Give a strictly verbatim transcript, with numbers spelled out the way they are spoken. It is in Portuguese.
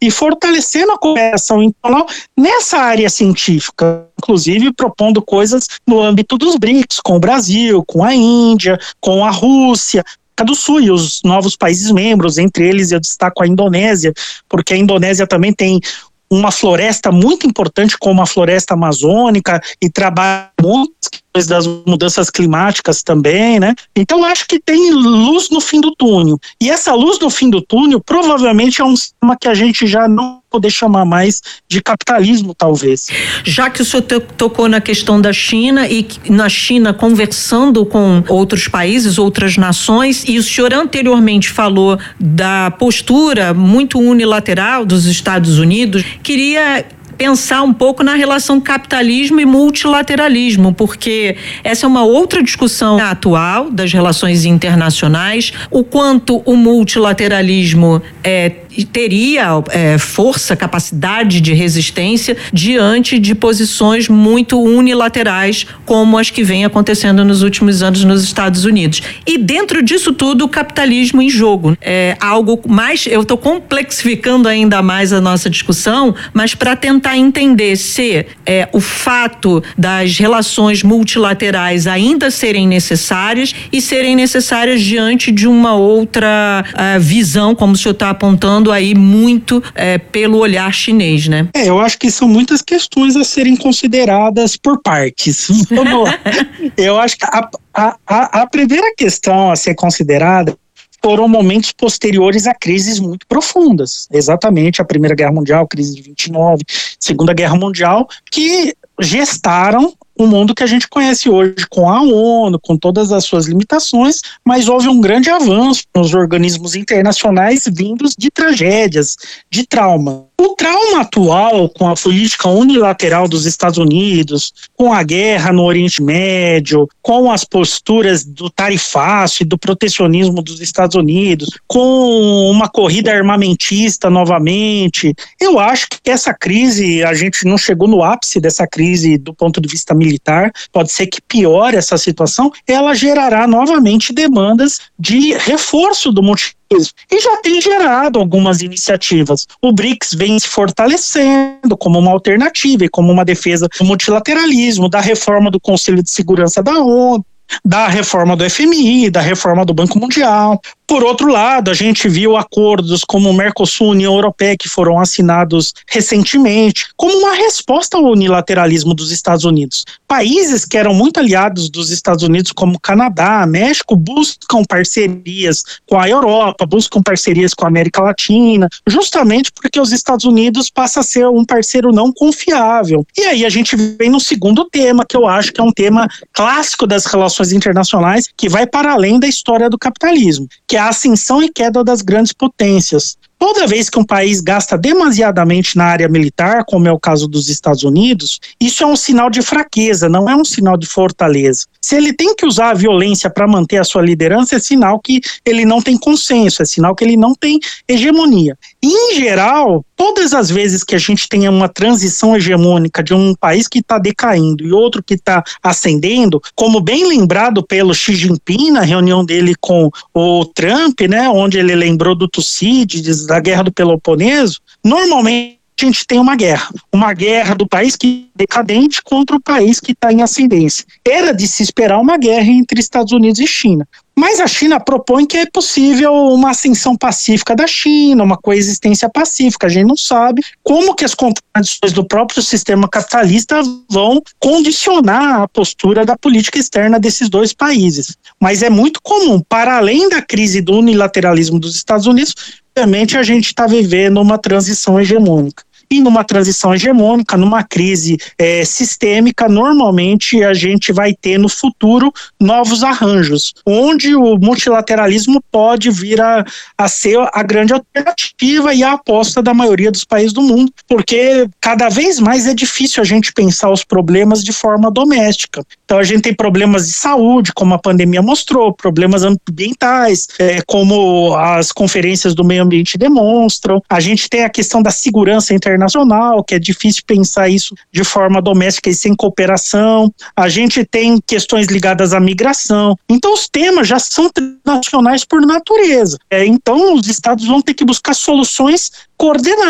e fortalecendo a cooperação internacional nessa área científica, inclusive propondo coisas no âmbito dos BRICS, com o Brasil, com a Índia, com a Rússia, do Sul e os novos países membros, entre eles eu destaco a Indonésia, porque a Indonésia também tem uma floresta muito importante como a floresta amazônica e trabalha muito das mudanças climáticas também, né? Então eu acho que tem luz no fim do túnel. E essa luz no fim do túnel provavelmente é um sistema que a gente já não poder chamar mais de capitalismo, talvez. Já que o senhor tocou na questão da China e na China conversando com outros países, outras nações, e o senhor anteriormente falou da postura muito unilateral dos Estados Unidos, queria pensar um pouco na relação capitalismo e multilateralismo, porque essa é uma outra discussão atual das relações internacionais, o quanto o multilateralismo é, teria é, força, capacidade de resistência diante de posições muito unilaterais, como as que vêm acontecendo nos últimos anos nos Estados Unidos. E dentro disso tudo, o capitalismo em jogo. É algo mais, eu estou complexificando ainda mais a nossa discussão, mas para tentar entender se é, o fato das relações multilaterais ainda serem necessárias e serem necessárias diante de uma outra uh, visão, como o senhor está apontando aí muito é, pelo olhar chinês, né? É, eu acho que são muitas questões a serem consideradas por partes. Vamos lá. Eu acho que a, a, a, a primeira questão a ser considerada foram momentos posteriores a crises muito profundas. Exatamente a Primeira Guerra Mundial, crise de vinte e nove, Segunda Guerra Mundial, que gestaram o mundo que a gente conhece hoje, com a ONU, com todas as suas limitações, mas houve um grande avanço nos organismos internacionais vindos de tragédias, de trauma. O trauma atual, com a política unilateral dos Estados Unidos, com a guerra no Oriente Médio, com as posturas do tarifácio e do protecionismo dos Estados Unidos, com uma corrida armamentista novamente, eu acho que essa crise, a gente não chegou no ápice dessa crise do ponto de vista militar, pode ser que piore essa situação, ela gerará novamente demandas de reforço do multilateralismo. E já tem gerado algumas iniciativas. O BRICS vem se fortalecendo como uma alternativa e como uma defesa do multilateralismo, da reforma do Conselho de Segurança da ONU, da reforma do F M I, da reforma do Banco Mundial. Por outro lado, a gente viu acordos como o Mercosul e a União Europeia que foram assinados recentemente, como uma resposta ao unilateralismo dos Estados Unidos. Países que eram muito aliados dos Estados Unidos, como Canadá, México, buscam parcerias com a Europa, buscam parcerias com a América Latina, justamente porque os Estados Unidos passa a ser um parceiro não confiável. E aí a gente vem no segundo tema, que eu acho que é um tema clássico das relações internacionais, que vai para além da história do capitalismo, que é a ascensão e queda das grandes potências. Toda vez que um país gasta demasiadamente na área militar, como é o caso dos Estados Unidos, isso é um sinal de fraqueza, não é um sinal de fortaleza. Se ele tem que usar a violência para manter a sua liderança, é sinal que ele não tem consenso, é sinal que ele não tem hegemonia. E, em geral, todas as vezes que a gente tem uma transição hegemônica de um país que está decaindo e outro que está ascendendo, como bem lembrado pelo Xi Jinping na reunião dele com o Trump, né, onde ele lembrou do Tucídides, da Guerra do Peloponeso, normalmente a gente tem uma guerra, uma guerra do país que é decadente contra o país que está em ascendência. Era de se esperar uma guerra entre Estados Unidos e China. Mas a China propõe que é possível uma ascensão pacífica da China, uma coexistência pacífica. A gente não sabe como que as contradições do próprio sistema capitalista vão condicionar a postura da política externa desses dois países. Mas é muito comum, para além da crise do unilateralismo dos Estados Unidos, obviamente a gente está vivendo uma transição hegemônica. E numa transição hegemônica, numa crise é, sistêmica, normalmente a gente vai ter no futuro novos arranjos, onde o multilateralismo pode vir a, a ser a grande alternativa e a aposta da maioria dos países do mundo, porque cada vez mais é difícil a gente pensar os problemas de forma doméstica. Então a gente tem problemas de saúde, como a pandemia mostrou, problemas ambientais, é, como as conferências do meio ambiente demonstram, a gente tem a questão da segurança internacional, internacional, que é difícil pensar isso de forma doméstica e sem cooperação. A gente tem questões ligadas à migração. Então os temas já são nacionais por natureza. É, então os estados vão ter que buscar soluções coordenadas.